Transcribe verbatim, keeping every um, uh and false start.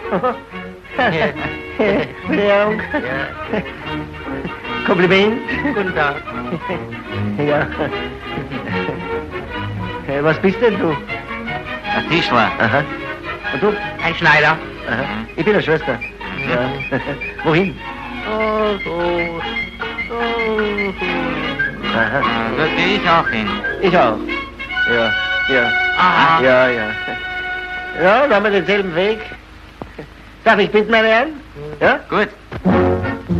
Verehrung. Ja. Kompliment. Guten Tag. Ja. Hey, was bist denn du? Ein Tischler. Aha. Und du? Ein Schneider. Aha. Ich bin eine Schwester. Ja. Wohin? Oh, so. Oh, Aha. Da gehe ich auch hin. Ich auch. Ja, ja. Aha. Ja, ja. Ja, da haben wir denselben Weg. Darf ich bitten, meine Herren? Ja? Gut.